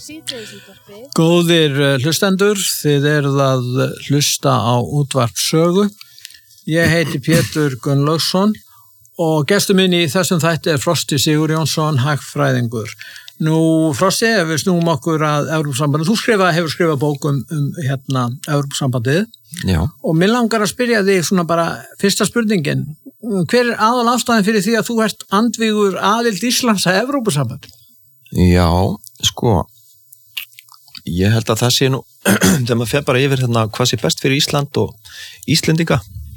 Góðir hlustendur, þið eruð að hlusta á útvarp Sögu. Ég heiti Pétur Gunnlaugsson og gestur minn í þessum þætti Frosti Sigurjónsson, hagfræðingur. Nú, Frosti, ef við snúum okkur að Evrópusambandið, þú hefur skrifað bók um Evrópusambandið. Já. Og mig langar að spyrja þig svona bara fyrsta spurningin. Hver aðal ástæðan fyrir því að þú ert andvígur aðild Íslands að Evrópusambandið? Já, sko, ég held að það sé nú, þegar maður fer bara yfir hvað sé best fyrir Ísland og Íslendinga.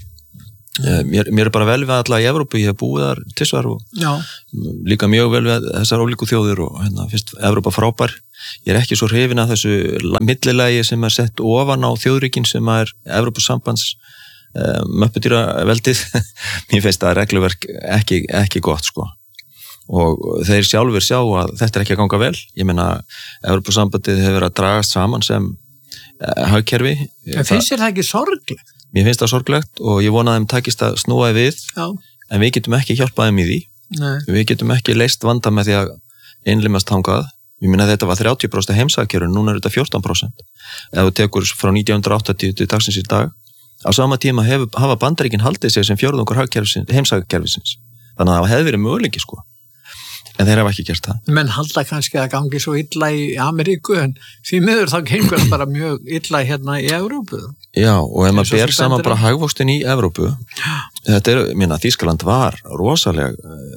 Mér bara vel við alla í Evrópu, ég hef búið þar tvisvar og líka mjög vel við þessar ólíku þjóðir og fyrst Evrópa frábær. Ég ekki svo hrifin að þessu millilagi sem sett ofan á þjóðríkin sem Evrópusambands möppudýraveldið. Mér finnst það regluverk ekki gott, sko. Og þeir sjálfur sjá að þetta ekki að ganga vel. Ég meina, Evrópusambandið hefur verið að dragast saman sem hagkerfi. En finnst þér það ekki sorglegt? Mér finnst það sorglegt og ég vona að þeim takist að snúa við. Já. En við getum ekki hjálpað þeim í því. Nei. Við getum ekki leyst vanda með því að innlimast hangað. Ég meina þetta var 30% heimsagkerfin, núna þetta 14%. Ef þú tekur frá 1980 til dagsins í dag, á sama tíma hafa Bandaríkin haldið sig sem fjórðungur heimsagkerfisins. Þannig að það hefði verið möguleiki, sko. En þeir hafa ekki gert það. Menn halda kannski að gangi svo illa í Ameríku, en því miður þá gengur bara mjög illa hérna í Evrópu. Já, og ef maður ber saman bara hagvöxtin í Evrópu, þetta Þýskaland var rosalega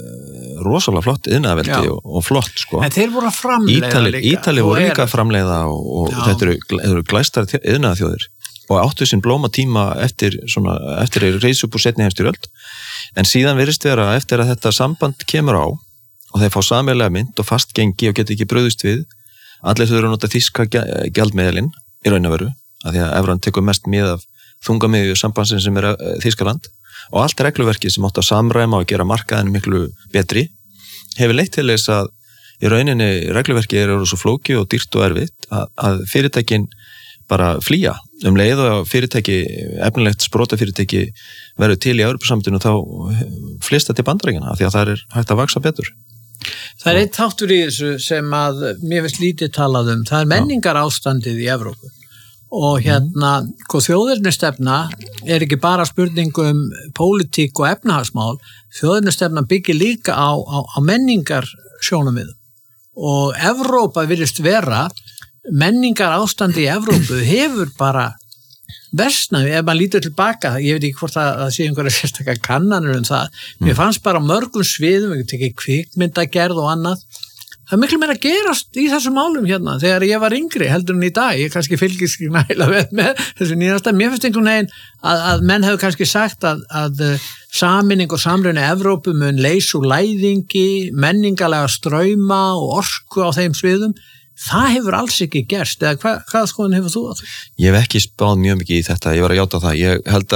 flott iðnaðarveldi og flott, sko. En þeir voru að framleiða líka. Ítali voru líka að framleiða og þetta eru glæstar iðnaðarþjóðir og áttu sinn blóma tíma eftir reis upp úr seinni heimsstyrjöld. En síðan virðist vera eftir að þetta samband kemur á og þeir fá sameiginlega mynd og fast gengi og geta ekki brugðist við. Allir þau eru að nota þýska gjaldmiðilinn í raun og veru, af því að evran tekur mest mið af þungamiðju sambandsins sem Þýskaland og allt regluverkið sem átt að samræma og gera markaðinu miklu betri hefur leitt til þess að í rauninni regluverkið eru svo flókið og dýrt og erfitt að fyrirtækin bara flýja leið og fyrirtæki, efnilegt sprotafyrirtæki verður til í Evrópusambandinu þá flista til Bandaríkjanna af því að það hægt að vaksa betur. Það eitt þáttur í þessu sem að mér finnst lítið talað það menningar ástandið í Evrópu og þjóðernistefna ekki bara spurning pólitík og efnahagsmál, þjóðernistefna byggir líka á menningar sjónarmiðum og Evrópa virðist vera menningar ástandi í Evrópu hefur bara versnað, ef maður lítur tilbaka, ég veit ekki hvort það sé einhverja sérstaklega kannanir það, mér fannst bara mörgum sviðum, við tekið kvikmyndagerð og annað, það miklu meira gerast í þessum málum hérna, þegar ég var yngri heldur en í dag, ég kannski fylgist ekki nægilega með þessu nýjasta, mér finnst einhvern veginn að menn hefur kannski sagt að sameining og samruni Evrópu mun leysa úr læðingi, menningalega strauma og orku á þeim sviðum. Það hefur alls ekki gerst, eða hvað skoðun hefur þú á því? Ég hef ekki spáð mjög mikið í þetta, ég var að játa það. Ég held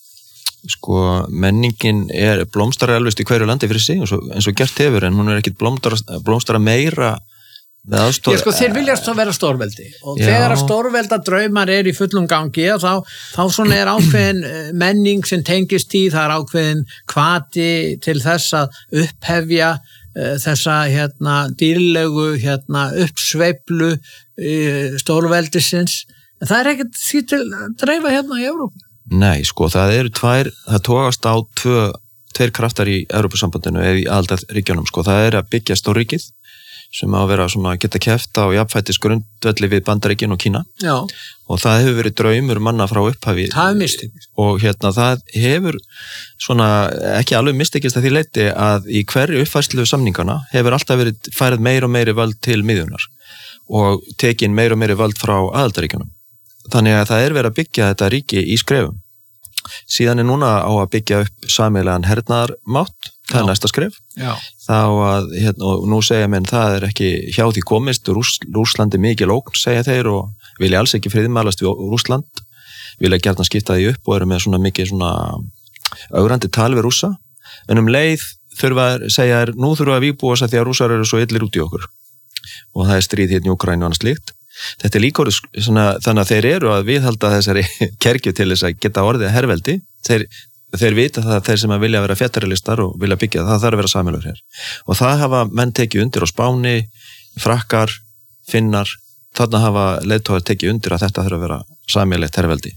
að menningin blómstrar elvist í hverju landi fyrir sig, eins og gert hefur, en hún ekkit blómstrar meira með aðstoð. Þeir viljast að vera stórveldi, og þegar að stórvelda draumar í fullum gangi, þá svona ákveðin menning sem tengist í, það ákveðin hvati til þess að upphefja þessa dýrlegu uppsveiflu stórveldisins, en það ekkert því til dreifa í Evrópu. Nei, það tókast á tveir kraftar í Evrópusambandinu eða í aðildarríkjunum, það að byggja stórríkið sem að vera geta keppt á jafnfætis grundvelli við Bandaríkin og Kína. Já. Og það hefur verið draumur manna frá upphafi. Það hefur mistekist. Og það hefur ekki alveg mistekist að því leyti að í hverju uppfærslu samningana hefur alltaf verið færið meira og meiri völd til miðjunar og tekin meira og meiri völd frá aðildarríkjunum. Þannig að það verið að byggja þetta ríki í skrefum. Síðan núna á að byggja upp sameiginlegan hernaðarmátt, það næsta skref. Já. Þá að, og nú segja menn það ekki hjá því komist, Rússlandi mikil ógn, segja þeir og vilja alls ekki friðmælast við Rússland, vilja gjarnan skipta því upp og eru með mikið ögrandi tal við Rússa, en leið segja nú þurfa að vígbúa þess að því að Rússar eru svo illir út í okkur og það stríð hérna í Úkraínu og annað slíkt. Þetta líka þannig að þeir eru að viðhalda þessari kergju til þess að geta orðið herveldi. Þeir vita það að þeir sem vilja vera fetarilistar og vilja byggja það þarf að vera sameiginlegur hér. Og það hafa menn tekið undir á Spáni, Frakkar, Finnar, þarna hafa leiðtogar tekið undir að þetta þurfa að vera sameiginlegt herveldi.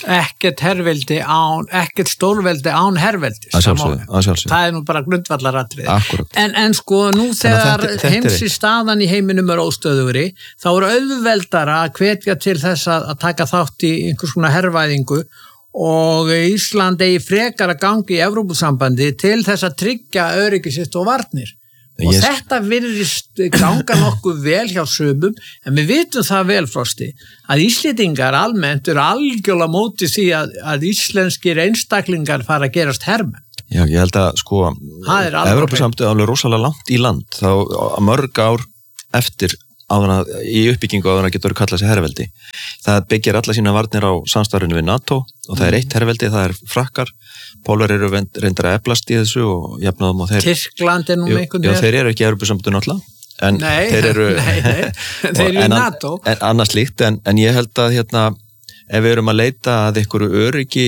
Ekkert stórveldi án herveldis. Að sjálfsögðu. Það nú bara grundvallaratriði. Akkúrat. En sko nú þegar heimsi staðan í heiminum óstöðugri, þá auðveldara að hvetja til þess að taka þátt í einhvers konar hervæðingu og Ísland eigi frekar að gangi í Evrópusambandi til þess að tryggja öryggi sitt og varnir. Og þetta virðist ganga nokkuð vel hjá sumum, en við vitum það vel, Frosti, að Íslendingar almennt eru algjörlega móti því að íslenskir einstaklingar fara að gerast hermenn. Já, ég held að sko, Evrópusambandið er alveg rosalega langt í land, þá mörg ár eftir í uppbyggingu áður að getur kallað sér herveldi. Það byggir alla sína varnir á samstarfinu við NATO og það eitt herveldi, það frakkar. Pólverjar eru reyndar að eflast í þessu og jafnaðum og þeir... Tyrkland nú með einhvern veginn. Já, þeir eru ekki í Evrópusambandinu náttúrulega. Þeir eru í NATO. Annars líkt, en ég held að ef við erum að leita að einhverju öryggi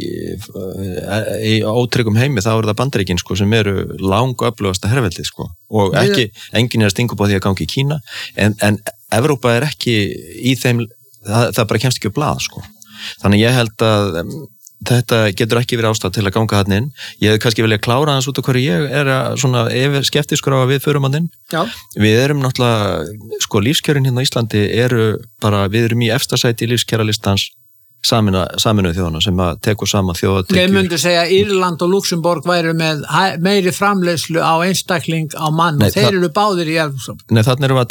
í ótryggum heimi, þá það Bandaríkin sko, sem eru langöflugasta herveldið sko. Og enginn að stinga upp á því að gangi í Kína, en Evrópa ekki í þeim, það bara kemst ekki upp blað sko. Þannig ég held að þetta getur ekki verið ástæð til að ganga þarna inn. Ég hefði kannski viljað klára hans út af hverju ég svona skeptískur á að við förum hann inn. Já. Við erum náttúrulega, sko lífskjörin hérna á Íslandi við erum í efsta sæti í lífskjæralistans Sameinuðu þjóðanna sem að tekur saman þjóðatekjur. Ég myndi segja Írland og Luxemborg væru með meiri framleiðslu á einstakling á mann og þeir eru báðir í Evrópusambandinu. Nei, þannig erum við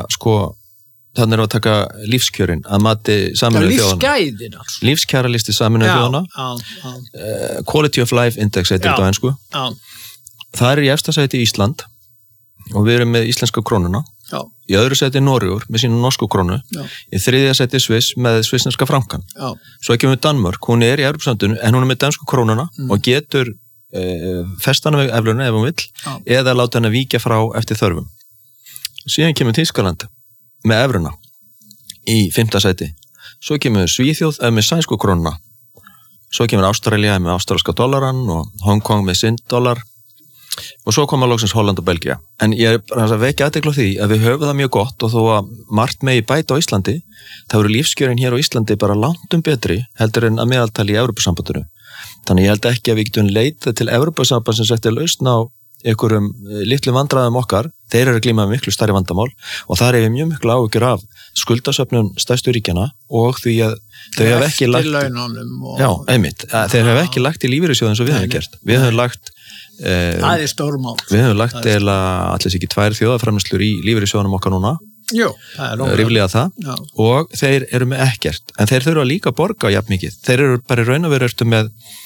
að taka lífskjörin að mati Sameinuðu þjóðanna. Lífsgæðin altså. Lífskjaralisti Sameinuðu þjóðanna. Quality of Life Index heitir þetta á ensku. Það í efsta sæti Ísland og við erum með íslenska krónuna. Já. Í öðru sæti Noregur með sínu norsku krónu. Já. Í þriðja sæti Sviss með svissneska frankan. Já. Svo kemur Danmörk, hún í Evrópusambandinu en hún með dansku krónuna og getur festana við efluna ef hún vill eða láta henni víkja frá eftir þörfum. Síðan kemur Þýskaland með evruna í 5. sæti. Svo kemur Svíþjóð með sænsku krónuna. Svo kemur Ástralía með ástralska dollaran og Hong Kong með sinn dollar. Og svo koma loksins Holland og Belgía. En ég að vekja athygli á því að við höfum það mjög gott og þó að margt megi bæta á Íslandi, þá eru lífskjörin hér á Íslandi bara langt betri heldur en að meðaltali í Evrópusambandinu. Þannig ég held ekki að við getum leitað til Evrópusambandsins eftir lausn á einhverjum litlum vandræðum okkar. Þeir eru að glíma miklu stærri vandamál og þar við mjög miklu áhyggjur af skuldasöfnun stærstu ríkjana og því að þau hafa ekki lagt þeir hafa ekki lagt í lífeyrissjóð eins og við höfum gert. Við höfum lagt það stórmál. Við höfum lagt eða allir ekki 2 þjóðarframleiðslur í lífeyrissjóðunum okkar núna. Jú, það ríflega það. Já. Og þeir eru með ekkert. En þeir þurfa líka að borga jafn mikið. Þeir eru bara í raun og veru með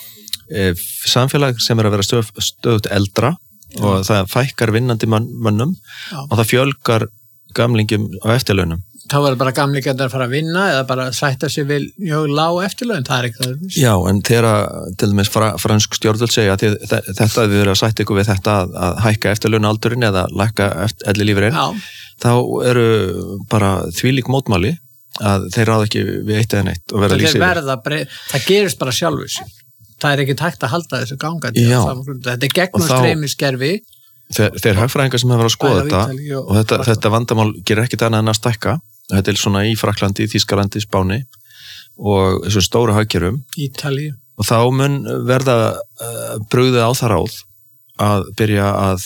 samfélag sem að vera stöðugt eldra og það fækkar vinnandi mönnum og það fjölgar gamlingum á eftirlaunum. Þá verður bara gamlingar að fara að vinna eða bara sætta sig við mjög lág eftirlaun, það ekki það. Já, en þegar til dæmis fransk stjórnvöld segja að þetta við verðum að sætta ykkur við þetta að hækka eftirlaunaldurinn eða lækka ellilífeyrir, þá eru bara þvílík mótmæli að þeir ráða ekki við eitt eða neitt og verða lýsið. Það gerist bara sjálfur sig. Það ekki tækt að halda þessu gangandi. Þetta gegnum streymiskerfi. Þeir hagfræðingar sem hafa verið að skoða þetta og þetta vandamál gerir ekkit annað en að stækka. Þetta svona í Frakklandi, Þýskalandi, Spáni og þessum stóru hagkerfum. Ítalíu. Og þá mun verða brugðið á það ráð að byrja að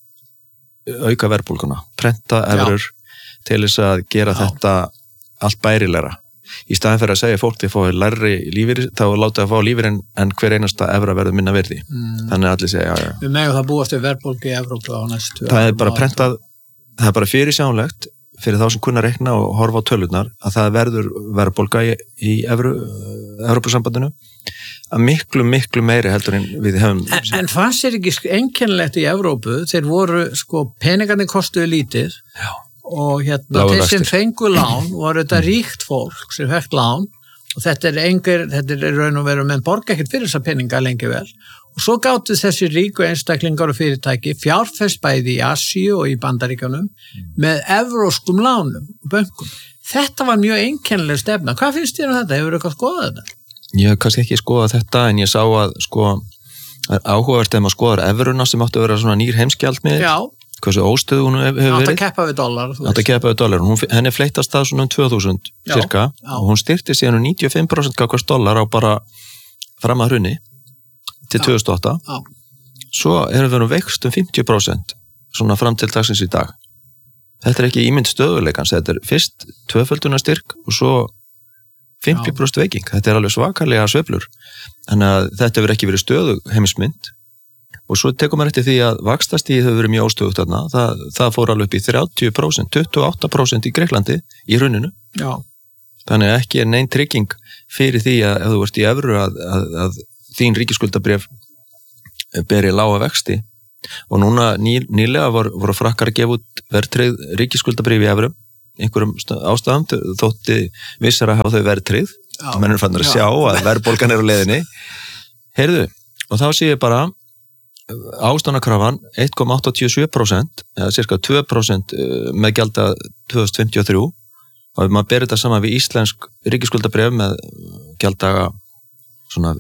auka verðbólguna, prenta evrur til þess að gera þetta allt bærilegra. Í staðin fyrir að segja fólk þið fóði lærri lífeyri, þá láta að fá lífeyrin en hver einasta evra verður minna verði. Þannig að allir segja, já. Við megum það búast við verðbólgu í Evrópu á næstu. Það bara prentað, það bara fyrirsjánlegt fyrir þá sem kunna reikna og horfa á tölurnar að það verður verðbólga í Evrópusambandinu að miklu meiri heldur en við hefum. En fannst þér ekki einkennilegt í Evrópu, þeir voru peningarnir kostuðu lítið. Já. Og þeir sem fengu lán voru þetta ríkt fólk sem fekk lán og þetta raun og veru menn borga ekkert fyrir þessa peninga lengi vel og svo gáttu þessi ríku einstaklingar og fyrirtæki fjárfest bæði í Asíu og í Bandaríkjunum með evróskum lánum og bönkum. Þetta var mjög einkennileg stefna. Hvað finnst þér þetta? Hefur þú eitthvað skoðað þetta? Ég hef kannski ekki skoðað þetta en ég sá að áhugavert ef maður skoðar evruna sem áttu að vera svona nýr heimsgjaldmiðill. Já. hversu óstöðu hún hefur verið. Átt að keppa við dollar. Átt að keppa við dollar. Henni fleittast það svona 2000 cirka og hún styrkti síðan 95% hvers dollar á bara fram að hrunni til 2008. Svo erum við veikst 50% svona fram til dagsins í dag. Þetta ekki ímynd stöðuleikans, þetta fyrst tvöfölduna styrk og svo 50% veiking. Þetta alveg svakalega sveiflur. Þannig að þetta hefur ekki verið stöðu heimismynd. Og svo tekum maður eftir því að vaxtastigið hefur verið mjög óstöðugt þarna. Það fór alveg upp í 30%, 28% í Greiklandi í hruninu. Já. Þannig að ekki nein trygging fyrir því að ef þú ert í evru að þín ríkisskuldabréf beri lága vexti. Og núna nýlega voru frakkar að gefa út verðtryggð ríkisskuldabréf í evru. Einhverjum ástæðum þótti vissar að hafa þau verðtryggð. Menn eru fannir að sjá að verðbólgan á leiðinni. Heyrðu, og þá sé ég bara ástæðanakrafan 1,87% eða cirka 2% með gjalda 2053 og ef maður berir þetta saman við íslensk ríkisskuldabréf með gjalddaga svona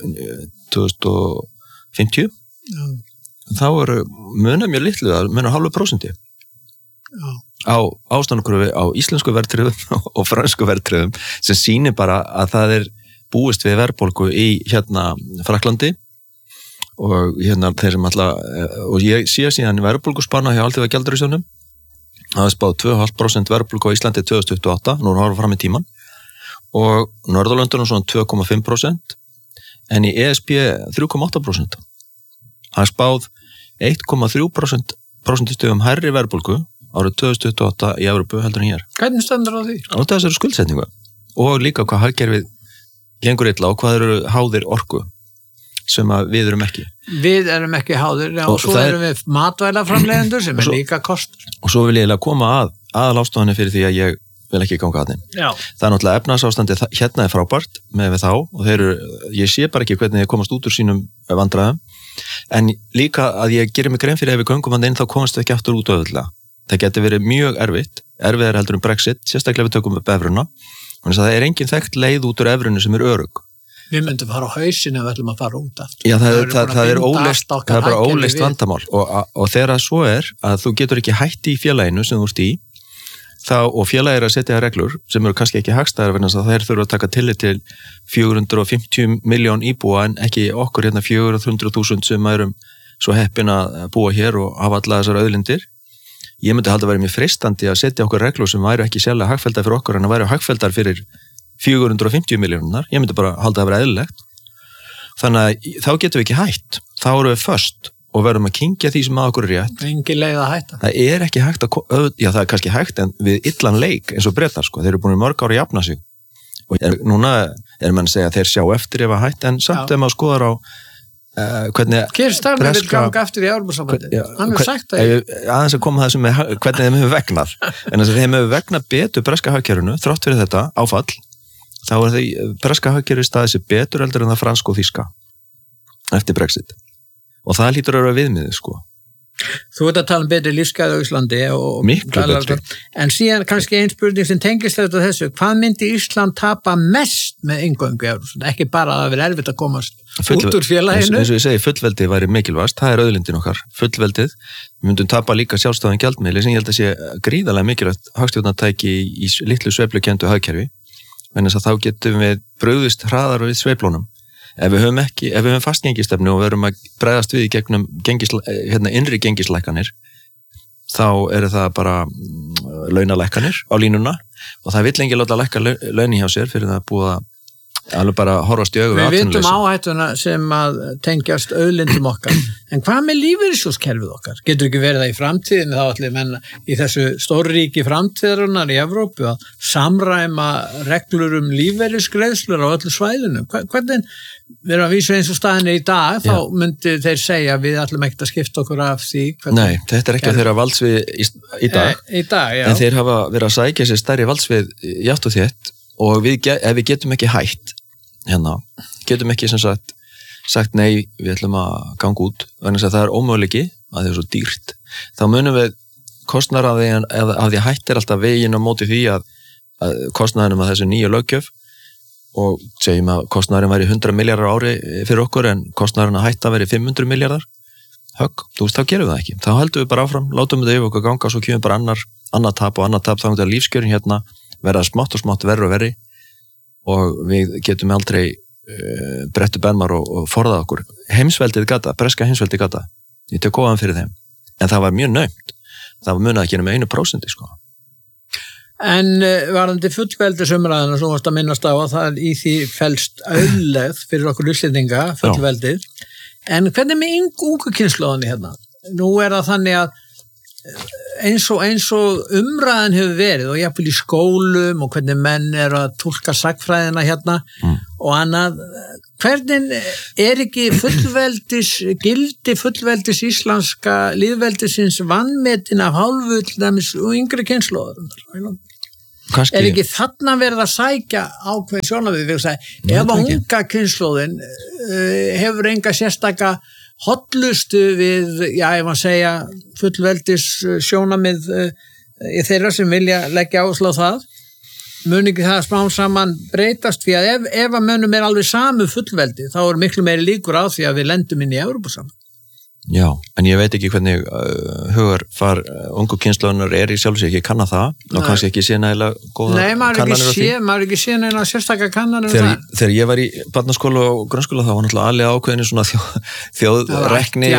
2050 þá munar mjög litlu, það munar 0,5% á ástæðanakrafi á íslensku verðtryggðum og fransku verðtryggðum sem sýnir bara að það búist við verðbólgu í Frakklandi og þeir sem og ég sé síðan verðbólguspanna hjá Alþjóðagjaldeyrissjóðnum það spáð 2,5% verðbólgu á Íslandi 2028, nú horfa fram í tíman og Norðurlöndunum svona 2,5% en í ESB 3,8% það spáð 1,3% stöðum hærri verðbólgu árið 2028 í Evrópu heldur en hér. Hvernig stendur á því? Á þessari skuldsetningu og líka hvað hagkerfið gengur illa og hvað eru háðir orku sem að við erum ekki. Við erum ekki háðir og svo erum við matvælaframleiðendur sem líka kostur. Og svo vil ég koma aðalástofanni fyrir því að ég vil ekki ganga að þeim. Já. Það náttúrulega efnahagsástandið hérna frábært með við þá og ég sé bara ekki hvernig þeir komast út úr sínum vandræðum en líka að ég gerir mig grein fyrir ef við göngum hann inn þá komast við ekki aftur út auðvitað. Það getur verið mjög erfiðar heldur Brexit, sérstaklega við tökum upp evruna. Þannig að það engin þekkt leið út úr evrunu sem örugg. Við myndum fara á hausinu ef við ætlum að fara út aftur. Já, það er bara óleyst vandamál og þegar svo að þú getur ekki hætt í félaginu sem þú ert í og félagir að setja reglur sem eru kannski ekki hagstæðar vegna þess að þeir þurfa að taka tillit til 450 miljón íbúa en ekki okkur 400.000 sem erum svo heppin að búa hér og hafa alla þessar auðlindir. Ég myndi halda að vera mjög freistandi að setja okkur reglur sem væru ekki sérlega hagfelldar fyrir okkur en að væru hagfelldar fyrir 450 miljónar, ég myndi bara halda að vera eðlilegt. Þannig að þá getum við ekki hætt. Þá erum við föst og verðum að kyngja því sem að okkur rétt. Engin leið að hætta. Það ekki hægt já það kannski hægt en við illan leik eins og Bretar sko, þeir eru búin í mörg ára að jafna sig. Og núna menn að segja að þeir sjá eftir ef að hætta en samt ef maður skoðar á hvernig Keir Starmer vil ganga aftur í Evrópusambandið. Hann hefur sagt það. Aðeins að koma það sem hvernig þeim hefur vegnað. En þess að þeim hefur vegnað betur breska hagkerfinu þrátt fyrir þetta áfall. Þá því breska hagkerfi staðið sér betur heldur en það franska og þýska eftir Brexit. Og það hlýtur að vera viðmiðið sko. Þú ert að tala betri lífsgæði á Íslandi og miklu betri. En síðan kannski ein spurning sem tengist þetta þessu, hvað myndi Ísland tapa mest með inngöngu í Evrópusambandið? Ekki bara að það verið erfitt að komast út úr félaginu. Eins og ég segi, fullveldið væri mikilvægast, það auðlindin okkar, fullveldið. Við myndum tapa líka sjálfstæðan gjaldmiðli sem ég held að sé gríðarlega mikilvægt hagstjórnartæki í litlu sveiflukenndu hagkerfi. Þannig að þá getum við brugðist hraðar við sveiflunum. Ef við höfum fastgengistefnu og verum að bregðast við í gegnum innri gengislækkanir þá eru það bara launalækkanir á línuna og það vill engi láta lækka launi hjá sér fyrir það að búa alveg bara horfast í augu við atvinnuleysi. Við vitum áhættuna sem að tengjast auðlindum okkar. En hvað með lífeyrissjóðskerfið okkar? Getur ekki verið það í framtíðinu þá allir menn í þessu stórríki framtíðarinnar í Evrópu að samræma reglur lífeyrisgreiðslur á öllu svæðinu? Hvernig við erum að vísa eins og staðinu í dag þá myndi þeir segja við ætlum ekkert að skipta okkur af því. Nei, þetta er ekki að þeirra valdsvið í dag. Í dag, já. En þeir hafa verið að sækja sér stærri valdsvið játt og þétt og ef við getum ekki hætt getum ekki sem sagt nei, við ætlum að ganga út vegna þess að það er ómöguleiki að það er svo dýrt, þá munum við kostnar af því að hætt er alltaf veginn á móti því að kostnaðinum að þessu nýju löggjöf og segjum að kostnaðurinn væri 100 milljarðar ári fyrir okkur en kostnaðurinn að hætta væri 500 milljarðar högg, þá gerum við það ekki. Þá heldum við bara áfram, látum við það yfir okkur ganga, svo kemur bara annar tap, þá er lífskjörin hérna verða smátt og smátt verri og verri og við getum aldrei brettu benmar og forðað okkur. Heimsveldið gata, breska heimsveldið gata, ég tek góðan fyrir þeim, en það var mjög naumt, það var munað ekki með 1%, sko. En varðandi fullveldisumræðina sem varst að minnast á að það í því felst auðlegð fyrir okkur Íslendinga, fullveldið, en hvernig með ungu kynslóðinni hérna? Nú það þannig að eins og umræðan hefur verið og jafnvel í skólum og hvernig menn að túlka sagnfræðina hérna og annað, hvernig ekki gildi fullveldis íslenska lýðveldisins vanmetin af hálfu til dæmis og yngri kynslóðar? Ekki þarna verið að sækja ákveðin sjónarmið, ef að unga kynslóðin hefur enga sérstaka hotlustu við, ég maður segja, fullveldis sjónarmið þeirra sem vilja leggja áherslu á það, mun ekki það smám saman breytast því að ef að mönnum alveg samu fullveldi, þá miklu meiri líkur á því að við lendum inn í Evrópusambandsins. Já, en ég veit ekki hvernig hugarfar ungu kynslóðunar í sjálfs ekki kanna það, og kannski ekki sé nægilega góða kannanir á því. Nei, maður ekki sé nægilega sérstakka kannanir á það. Þegar ég var í barnaskóla og grunnskóla þá var náttúrulega alveg ákveðinu svona þjóðrekni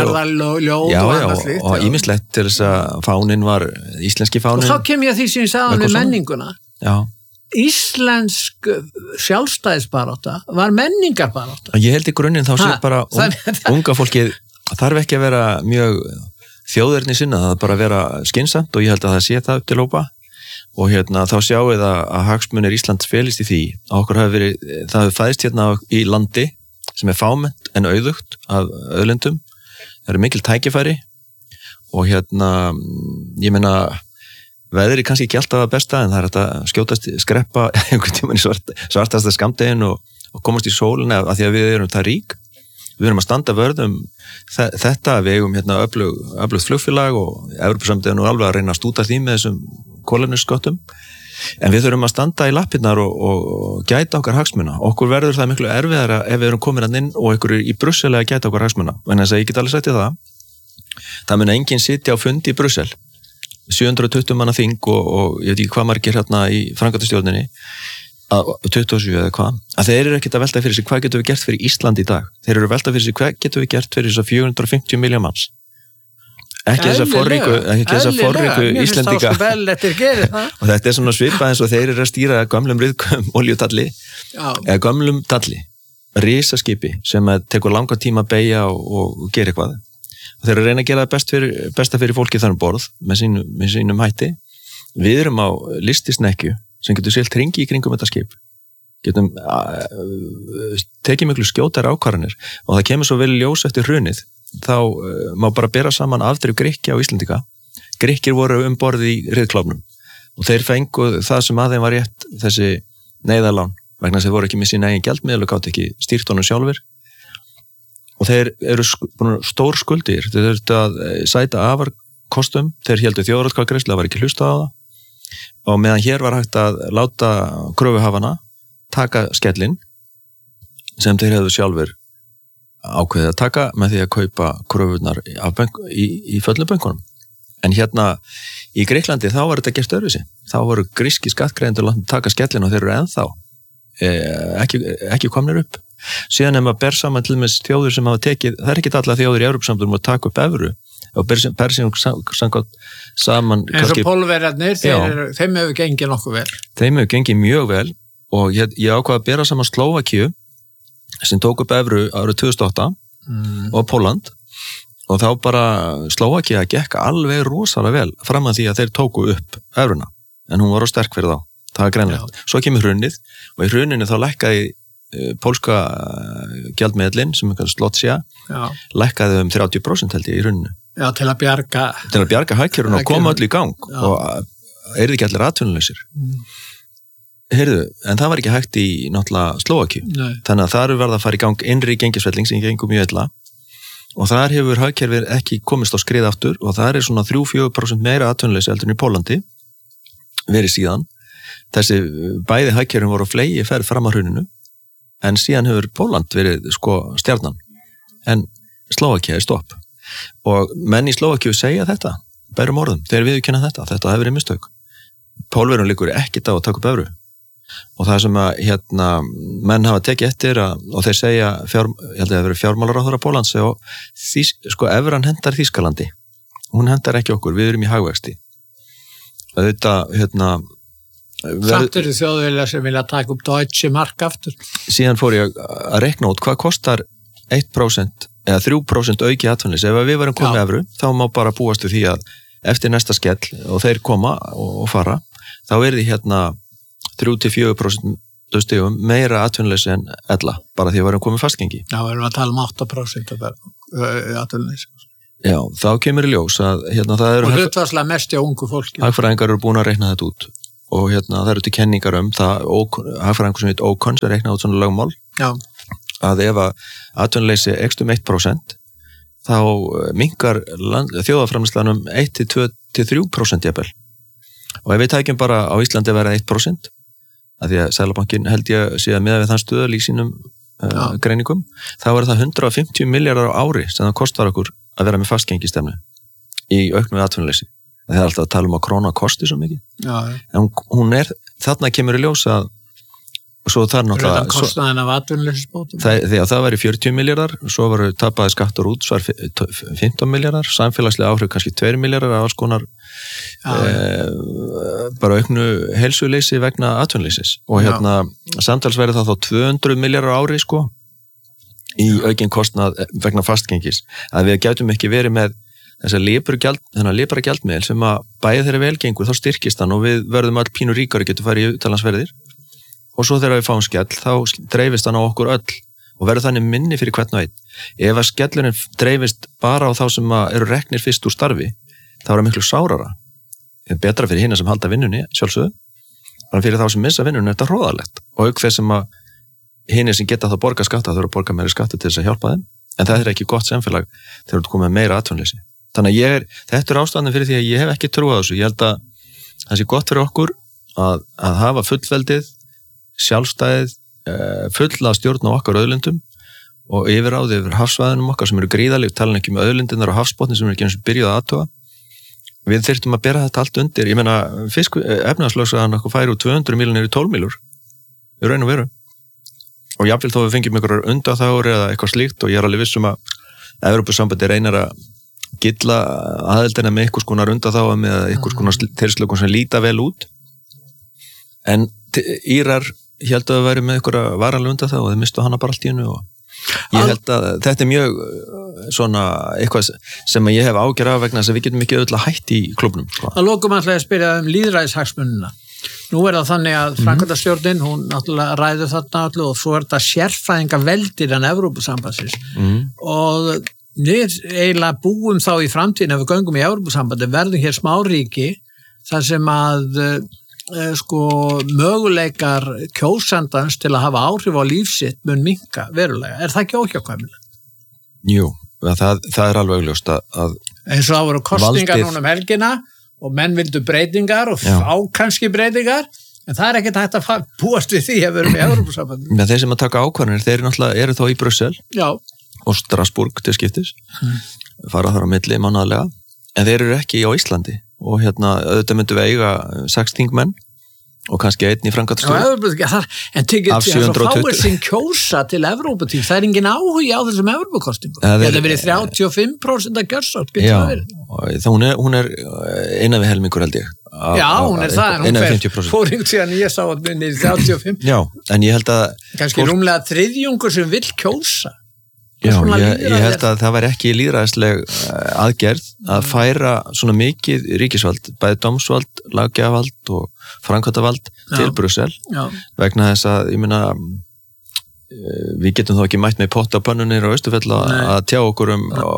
og ýmislegt til þess að fáninn var íslenski fáninn. Og þá kem ég að því sem ég sagði með menninguna. Já. Íslensk sjálfstæðisbarátta var menningarbarátta. Ég held í grunninn þá sé bara unga fólkið þarf ekki að vera mjög þjóðerni sinna, það bara að vera skynsamt og ég held að það sé það upp til hópa og þá sjáum við að hagsmunir Íslands felist í því að okkur það hefur fæðist hérna í landi sem fámennt en auðugt af auðlindum, það eru mikil tækifæri og ég meina veðri kannski ekki alltaf að besta en það hægt að skjótast skreppa einhvern tímann í svartasta skammdegin og komast í sólina af því að við erum það rík. Við erum að standa vörðum þetta, við eigum öflugt flugfélag og Evrópusambandsins nú alveg að reyna að stúta því með þessum kolefnisskottum, en við þurfum að standa í lappirnar og gæta okkar hagsmuna. Okkur verður það miklu erfiðara ef við erum komin inn og ykkur í Brussel að gæta okkar hagsmuna, en þess að ég get alveg sagt það mun enginn sitja á fundi í Brussel, 720 manna þing og ég veit ekki hvað margir hérna í framkvæmdastjórninni, 27 eða hvað, að þeir eru ekkert að velta fyrir sig hvað getum við gert fyrir Ísland í dag, þeir eru að velta fyrir sig hvað getum við gert fyrir þess að 450 miljón manns, ekki þess að forríku Íslendinga og þetta svona svipað eins og þeir eru að stýra gömlum ryðgum oljutalli eða gömlum talli, risaskipi sem tekur langa tíma að beygja og gera eitthvað og þeir eru að reyna að gera það besta fyrir fólki þannig borð með sínum hætti. Við erum á listisnekkju sem getur selt hringi í kringum þetta skip, getum tekið miklu skjótar ákvarðanir og það kemur svo vel ljós eftir hrunið, þá má bara bera saman afdrif Grikkja og Íslendinga. Grikkir voru borð í riðkláfnum og þeir fengu það sem að þeim var rétt, þessi neyðarlán, vegna þess að þeir voru ekki með sín eigin gjaldmiðil og gátt ekki stýrt honum sjálfur og þeir eru stór skuldir, þeir þurftu að sæta afarkostum, þeir héldu þjóðaratkvæðagreiðslu, það var ekki hlustað á það og meðan hér var hægt að láta kröfuhafana taka skellin sem þeir hefðu sjálfur ákveðið að taka með því að kaupa kröfunar í föllum bönkunum. En hérna í Gríklandi þá var þetta gert öðruvísi. Þá voru gríski skattgreiðendur að taka skellin og þeir eru ennþá ekki komnir upp. Síðan ef maður ber saman til með þjóður sem hafa tekið, það ekki alla þjóður í Evrópusambandinu að taka upp evru og ber saman eins og pólverjarnir, þeim hefur gengið nokkuð vel. Þeim hefur gengið mjög vel og ég ákvað að bera saman Slóvakíu sem tók upp evru árið 2008 og Pólland og þá bara Slóvakía gekk alveg rosalega vel fram að því að þeir tóku upp evruna en hún var á sterk fyrir þá, það var greinlegt. Svo kemur hrunið og í hruninu þá lækkaði pólska gjaldmiðlinn sem er Zlotsja, lækkaði 30% held ég í hruninu. Já, til að bjarga hagkerfinu og koma öll í gang og eru ekki allir atvinnulausir. Heyrðu, en það var ekki hægt í náttúrulega Slóvakíu. Þannig að þar verða að fara í gang innri gengisfelling sem gengur mjög illa og þar hefur hagkerfið ekki komist á skrið aftur og þar er svona 3-4% meira atvinnuleysi heldur en í Pólandi verið síðan. Þessi bæði hagkerfin voru á flegi ferð fram á hruninu en síðan hefur Póland verið stjarnan en Slóvakía er stopp. og menn í Slóvakíu segja þetta berum orðum, þeir viðurkenna þetta hefur verið mistök. Pólverjum liggur ekkert á að taka upp evru og það sem að menn hafa tekið eftir og þeir segja ég held að það verið fjármálaráðherra Póllands og evran hendar Þýskalandi, hún hendar ekki okkur, við erum í hagvexti. Þetta Samt eru þjóðvilja sem vilja taka upp Deutsche Mark aftur. Síðan fór ég að rekna út hvað kostar 1% eða 3% auki atvinnuleysi. Ef við varum komið evru, þá má bara búast við því að eftir næsta skell og þeir koma og fara, þá því 3-4% stigum meira atvinnuleysi en ella, bara því að varum komið fastgengi. Já, við erum að tala 8% atvinnuleysi. Já, þá kemur í ljós að það eru... Og hlutvarslega mest hjá ungu fólki. Hagfræðingar eru búin að reikna þetta út. Og það eru til kenningar það hagfræðingur sem heit Ocon sem reiknaði út svona lögmál að ef að atvinnuleysi eykst 1% þá minnkar þjóðarframleiðslan 1-2-3% jafnvel. Og ef við tækjum bara á Íslandi að vera 1% að því að Seðlabankinn held ég sé að miða við þann stöðal í sínum greiningum, þá það 150 milljarðar á ári sem það kostar okkur að vera með fastgengistefnu í auknu atvinnuleysi. Það alltaf að tala að króna kosti svo mikið. Já. En hún þarna kemur í ljós að svo það náttúrulega... Kostnaðin af atvinnuleysisbótum? Það væri 40 milljarðar, svo varu tapaði skattur út, svo 15 milljarðar, samfélagslega áhrif kannski 2 milljarðar af alls konar bara auknu heilsuleysi vegna atvinnuleysis. Og samtals verið þá 200 milljarðar á ári í aukinn kostnað vegna fastgengis. Að við gætum ekki verið með þessar lepra gjaldmiðil sem að bæði þeirra velgengur, þá styrkist hann og við verðum all pínu ríkari getur farið í utalansverðir og svo þegar við fáum skell þá dreifist hann á okkur öll og verður þannig minni fyrir hvern og einn. Ef að skellurinn dreifist bara á þá sem eru reknir fyrst úr starfi, þá það miklu sárara. Það betra fyrir hina sem halda vinnunni, sjálfsögðu, en fyrir þá sem missa vinnunni þetta hróðalegt og auk þess sem að hini sem geta þá borga skatta, þau eru að borga meiri skatta til þess að hjálpa þeim, en það ekki gott samfélag þegar þú komið meira atvinnuleysi. Þannig að þetta ástæðan fyrir því að ég hef ekki trú á þessu. Ég held að það sé gott fyrir okkur að hafa fullveldið, sjálfstæðið, fulla stjórn á okkar auðlindum og yfirráð yfir hafsvæðunum okkar sem eru gríðaleg, tala ekki auðlindinar og hafsbotni sem eru ekki eins og byrjuð að athuga. Við þyrftum að bera þetta allt undir. Ég meina, efnahagslögsagan okkur færi úr 200 milljónir í 12 milljónir. Í raun og veru. Og jafnvel þó við fengjum einhverjar undanþágur eða eitthvað slíkt og ég alveg viss að Evrópusambandið reynar að gilla aðeldina með einhvers konar undanþágum eða einhvers konar tilslökun sem líta vel út en Írar héldu að vera með einhverja varanlega undanþágu og þeir mistu hana bara allt í einu og ég held að þetta mjög svona eitthvað sem ég hef ágjör af vegna þess að við getum ekki öll að hætt í klubnum. Að lokum ætla ég að spyrja lýðræðishagsmunina. Nú það þannig að framkvæmdastjórnin, hún náttúrulega ræður þarna allu og svo þetta sérfræðinga veldir en Evrópusambandsins og við eiginlega búum þá í framtíðin ef við göngum í Evrópusambandi verðum hér smáríki þar sem að möguleikar kjósandans til að hafa áhrif á lífsitt mun minnka verulega. Er það ekki óhjákvæmilegt? Jú, það alveg augljóst að eins og það voru kosningar núna helgina og menn vildu breytingar og fá kannski breytingar en það ekkert hægt að búast við því að við erum í Evrópusambandi. Men þeir sem að taka ákvarðanir, þeir náttúrulega eru þá í Brussel. Já. Og Strasbourg til skiptis fara þar á milli mánaðarlega en þeir eru ekki á Íslandi og auðvitað myndum við eiga 6 þingmenn og kannski einn í framkvæmdastjórn en tekið því að fáir sín kjósa til Evróputing, það engin áhugi á þessum Evrópukostingum, þetta verið 35% að kjörsátt hún innan við helmingur held ég já, hún það, hún fór síðan ég sá að minni 35 já, en ég held að kannski rúmlega þriðjungur sem vill kjósa. Já, ég held að það væri ekki lýðræðisleg aðgerð að færa svona mikið ríkisvald, bæði dómsvald, löggjafavald og framkvæmdavald til Brussel vegna þess að, ég meina, við getum þó ekki mætt með potta pönnunir á Austurfell að tjá okkur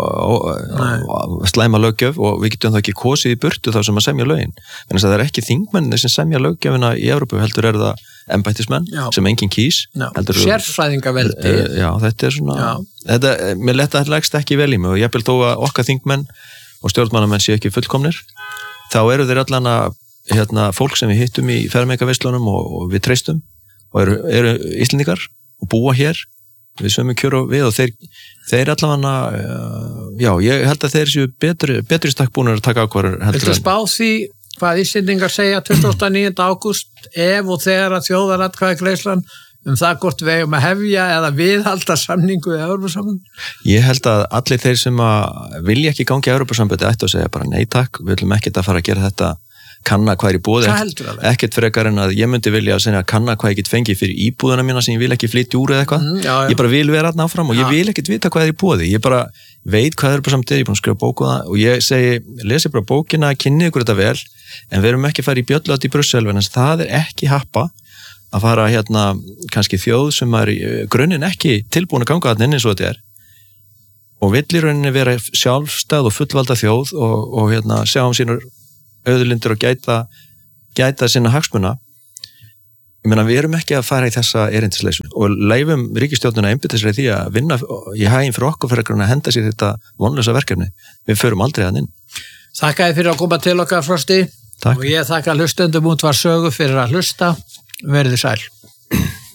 slæma löggjöf og við getum þó ekki kosið í burtu þá sem að semja lögin. Þannig að það ekki þingmennir sem semja löggjöfina í Evrópu, heldur það embættismenn sem enginn kýs. Sérfræðingaveldi. Já, þetta svona, mér letta leggst ekki vel í mig og ég vil þó að okkar þingmenn og stjórnmannamenn sé ekki fullkomnir, þá eru þeir allan að fólk sem við hittum í ferðamengavislunum og við treystum og eru Íslendingar og búa hér við sömu kjör og við og þeir allavega, já, ég held að þeir séu betri stakk búinir að taka ákvarður. Viltu spá því hvað Íslendingar segja 29. ágúst ef og þegar að þjóðaratkvæðagreiðslan það hvort við eigum að hefja eða viðhalda samningu í Evrópusambandi? Ég held að allir þeir sem að vilja ekki gangi í Evrópusambandi ættu að segja bara nei takk, við viljum ekkert að fara að gera þetta, kanna hvað í boði, ekkert frekar en að ég myndi vilja að segja kanna hvað ég get fengið fyrir íbúðuna mína sem ég vil ekki flytja úr eða eitthvað, ég bara vil vera þarna áfram og ég vil ekkert vita hvað í boði, ég bara veit hvað Evrópusambandið, ég er búin að skrifa bóku það og ég segi, lesi bara bókina, kynni ykkur þetta vel, en við erum ekki að fara í bjölluhátt í Brussel, en það er ekki happa að fara kannski þjóð sem er í grunninn ekki tilbúin að ganga þarna inn eins og þetta og vill í rauninni vera sjálfstæð og fullvalda þjóð og sjá sínur auðlindur og gæta sinna hagsmuna. Ég meina, við erum ekki að fara í þessa erindisleisu og leifum ríkisstjórnina einbytta sér í því að vinna í haginn fyrir okkur fyrir að henda sér þetta vonlausa verkefni. Við förum aldrei að inn. Þakka þér fyrir að koma til okkar, Frosti. Takk. Og ég þakka hlustendum Útvarp Sögu fyrir að hlusta. Verið sæl.